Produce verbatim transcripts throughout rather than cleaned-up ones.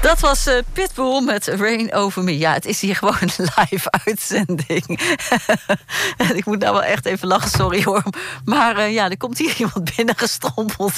Dat was uh, Pitbull met Rain Over Me. Ja, het is hier gewoon een live uitzending. En ik moet nou wel echt even lachen, sorry hoor. Maar uh, ja, er komt hier iemand binnengestrompeld.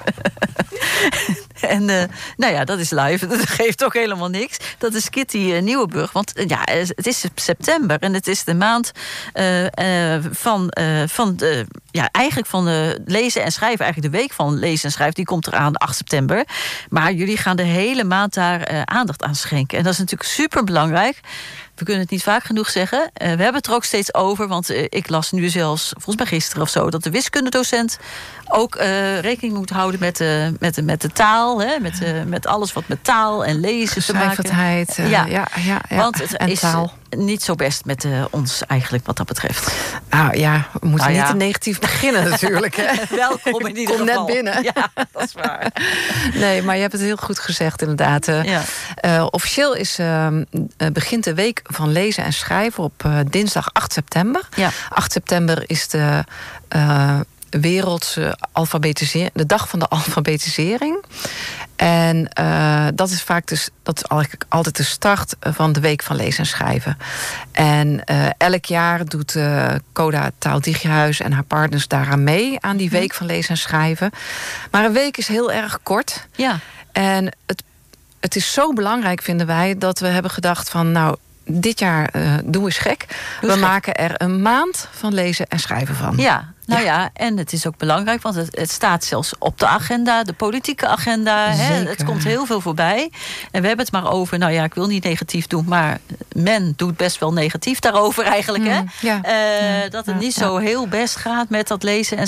En uh, nou ja, dat is live. Dat geeft ook helemaal niks. Dat is Kitty uh, Nieuwenburg. Want uh, ja, het is september en het is de maand uh, uh, van, uh, van de, ja, eigenlijk van de lezen en schrijven. Eigenlijk de week van lezen en schrijven. Die komt eraan acht september. Maar jullie gaan de hele maand daar uh, aandacht aan schenken. En dat is natuurlijk super belangrijk. We kunnen het niet vaak genoeg zeggen. Uh, we hebben het er ook steeds over. Want uh, ik las nu zelfs, volgens mij gisteren of zo, dat de wiskundedocent ook uh, rekening moet houden met de, met de, met de taal. Hè? Met, uh, met alles wat met taal en lezen te maken. Geschrijverdheid. Uh, ja. Ja, ja, ja. Want het en is taal. Niet zo best met uh, ons eigenlijk wat dat betreft. Nou ja, we moeten nou, niet ja. te negatief beginnen natuurlijk. Hè? Welkom in ieder Kom geval. net binnen. Ja, dat is waar. Nee, maar je hebt het heel goed gezegd inderdaad. Uh, ja. uh, officieel is, uh, uh, begint de week van lezen en schrijven op uh, dinsdag acht september. Ja. acht september is de uh, wereldse alfabetisering, de dag van de alfabetisering. En uh, dat is vaak dus, dat is eigenlijk altijd de start van de week van lezen en schrijven. En uh, elk jaar doet uh, Coda Taaldichthuis en haar partners daaraan mee aan die week van lezen en schrijven. Maar een week is heel erg kort. Ja. En het, het is zo belangrijk, vinden wij, dat we hebben gedacht van, nou, dit jaar uh, doen we eens gek. Doe we gek. maken er een maand van lezen en schrijven van. Ja. Nou ja. ja, en het is ook belangrijk, want het, het staat zelfs op de agenda, de politieke agenda. Hè? Het komt heel veel voorbij. En we hebben het maar over, nou ja, ik wil niet negatief doen, maar men doet best wel negatief daarover eigenlijk. Hè? Mm, ja, uh, ja, dat het ja, niet ja. zo heel best gaat met dat lezen en